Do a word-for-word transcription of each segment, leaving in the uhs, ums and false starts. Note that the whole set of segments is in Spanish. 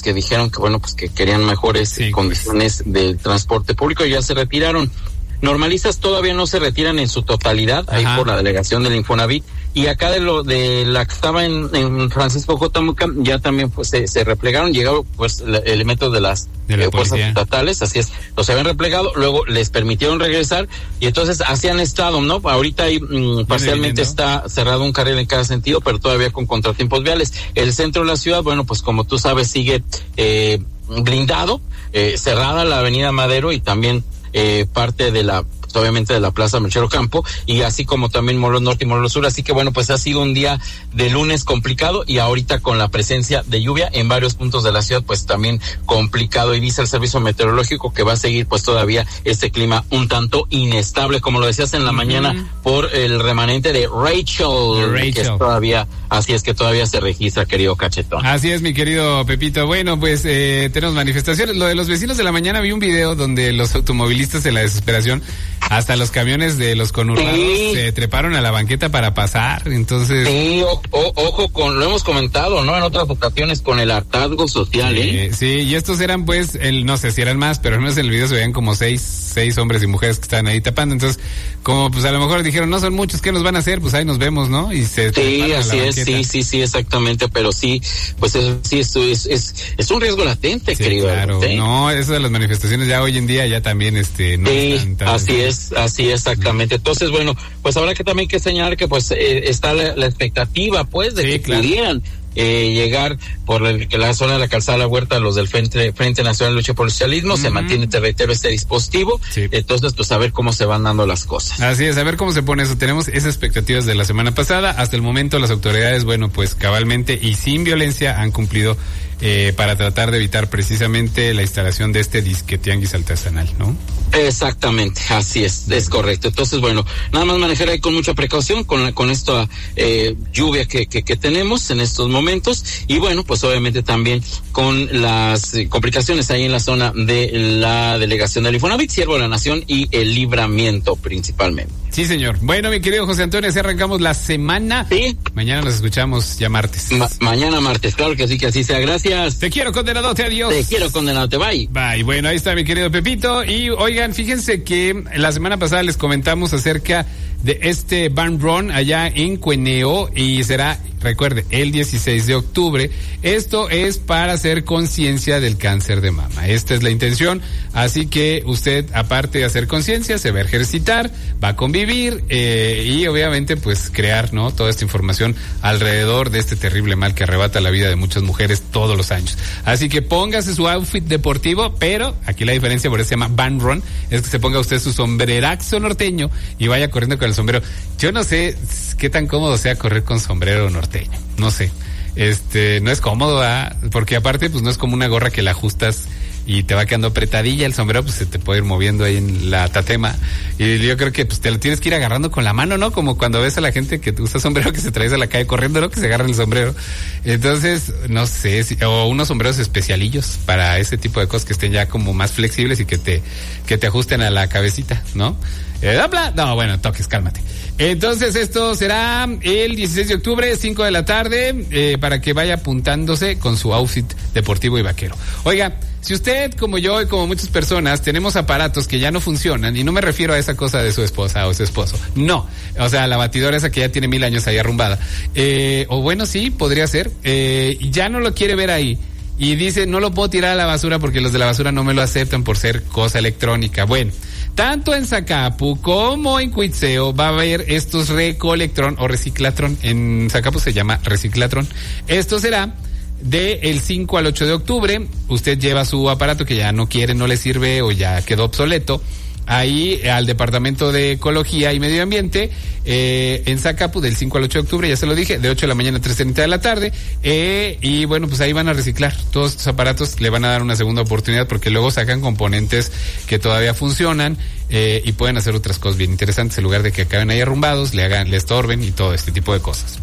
que dijeron que bueno, pues que querían mejores sí, condiciones pues. del transporte público, ya se retiraron. Normalistas todavía no se retiran en su totalidad, ahí Ajá. por la delegación del Infonavit, y acá de lo de la que estaba en, en Francisco J. Muca, ya también pues se, se replegaron, llegaron pues elementos de las de eh, fuerzas estatales, así es, los habían replegado, luego les permitieron regresar, y entonces así han estado, ¿no? Ahorita ahí mmm, parcialmente está cerrado un carril en cada sentido, pero todavía con contratiempos viales. El centro de la ciudad, bueno, pues como tú sabes, sigue eh, blindado, eh, cerrada la avenida Madero y también Eh, parte de la, pues, obviamente de la Plaza Melchor Ocampo, y así como también Morelos Norte y Morelos Sur, así que bueno, pues ha sido un día de lunes complicado, y ahorita con la presencia de lluvia en varios puntos de la ciudad, pues también complicado, y dice el servicio meteorológico que va a seguir pues todavía este clima un tanto inestable, como lo decías en la uh-huh. mañana, por el remanente de Rachel, Rachel, que es todavía, así es que todavía se registra, querido Cachetón. Así es, mi querido Pepito. Bueno, pues eh, tenemos manifestaciones. Lo de los vecinos de la mañana, vi un video donde los automovilistas en la desesperación, hasta los camiones de los conurbados sí. se treparon a la banqueta para pasar, entonces... Sí, o, o, ojo, con lo hemos comentado, ¿no? En otras ocasiones con el hartazgo social, sí, ¿eh? Sí, y estos eran pues, el, no sé si eran más, pero al menos en el video se veían como seis, seis hombres y mujeres que estaban ahí tapando, entonces, como pues a lo mejor dijeron, no son muchos, ¿qué nos van a hacer? Pues ahí nos vemos, ¿no? Y se Sí, así es, sí, sí, sí, exactamente, pero sí, pues eso sí, esto es, es, es un riesgo latente, sí, querido. Claro, ¿sí? No, eso de las manifestaciones ya hoy en día ya también, este, no sí, están tan, así es, así exactamente. Entonces, bueno, pues habrá que también que señalar que pues eh, está la, la expectativa, pues, de sí, que claro. pudieran eh, llegar por el, que la zona de la calzada de la Huerta, los del Frente, Frente Nacional de Lucha por el Socialismo, uh-huh. se mantiene, te reitero, este dispositivo, sí. entonces pues a ver cómo se van dando las cosas. Así es, a ver cómo se pone eso. Tenemos esas expectativas de la semana pasada. Hasta el momento las autoridades, bueno, pues cabalmente y sin violencia han cumplido eh, para tratar de evitar precisamente la instalación de este disque tianguis artesanal, ¿no? Exactamente, así es, es correcto. Entonces, bueno, nada más manejar ahí con mucha precaución con con esta eh, lluvia que, que que tenemos en estos momentos, y bueno, pues obviamente también con las eh, complicaciones ahí en la zona de la delegación del Infonavit, Siervo de la Nación y el Libramiento principalmente. Sí, señor. Bueno, mi querido José Antonio, así arrancamos la semana. Sí. Mañana nos escuchamos ya martes. Ma- mañana martes, claro que sí, que así sea. Gracias. Te quiero, condenadote, adiós. Te quiero, condenadote, bye. Bye. Bueno, ahí está mi querido Pepito. Y oigan, fíjense que la semana pasada les comentamos acerca de este Barn Run allá en Cueneo, y será, recuerde, el dieciséis de octubre. Esto es para hacer conciencia del cáncer de mama. Esta es la intención. Así que usted, aparte de hacer conciencia, se va a ejercitar, va a convivir eh, y obviamente pues crear, ¿no?, toda esta información alrededor de este terrible mal que arrebata la vida de muchas mujeres todos los años. Así que póngase su outfit deportivo, pero aquí la diferencia, por eso se llama Barn Run, es que se ponga usted su sombrerazo norteño y vaya corriendo con el sombrero. Yo no sé qué tan cómodo sea correr con sombrero norteño, no sé. Este, no es cómodo, ¿eh? Porque aparte pues no es como una gorra que la ajustas y te va quedando apretadilla, el sombrero pues se te puede ir moviendo ahí en la tatema, y yo creo que pues te lo tienes que ir agarrando con la mano, ¿no? Como cuando ves a la gente que usa sombrero que se trae a la calle corriendo, ¿no? Que se agarran el sombrero. Entonces, no sé, si, o unos sombreros especialillos para ese tipo de cosas que estén ya como más flexibles y que te, que te ajusten a la cabecita, ¿no? Eh, no, bueno, toques, cálmate. Entonces esto será el dieciséis de octubre, cinco de la tarde, eh, para que vaya apuntándose con su outfit deportivo y vaquero. Oiga, si usted, como yo y como muchas personas, tenemos aparatos que ya no funcionan, y no me refiero a esa cosa de su esposa o su esposo, no, o sea, la batidora esa que ya tiene mil años ahí arrumbada, eh, o bueno, sí, podría ser, eh, ya no lo quiere ver ahí, y dice, no lo puedo tirar a la basura porque los de la basura no me lo aceptan por ser cosa electrónica. Bueno, tanto en Zacapu como en Cuitzeo va a haber estos Recolectrón o Reciclatrón. En Zacapu se llama Reciclatrón. Esto será de el cinco al ocho de octubre. Usted lleva su aparato que ya no quiere, no le sirve o ya quedó obsoleto, ahí al Departamento de Ecología y Medio Ambiente, eh, en Zacapu, del cinco al ocho de octubre, ya se lo dije, de ocho de la mañana a tres treinta de la tarde, eh, y bueno, pues ahí van a reciclar todos estos aparatos, le van a dar una segunda oportunidad porque luego sacan componentes que todavía funcionan, eh, y pueden hacer otras cosas bien interesantes en lugar de que acaben ahí arrumbados, le hagan, le estorben y todo este tipo de cosas.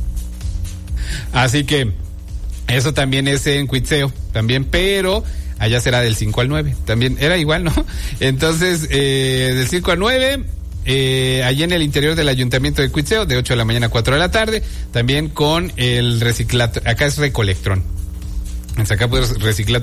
Así que eso también es en Cuitzeo, también, pero allá será del cinco al nueve, también era igual, ¿no? Entonces, eh, del cinco al nueve, eh, allá en el interior del Ayuntamiento de Cuitzeo, de ocho de la mañana a cuatro de la tarde, también con el reciclato, acá es Recolectrón. En Zacapu es Reciclatrón.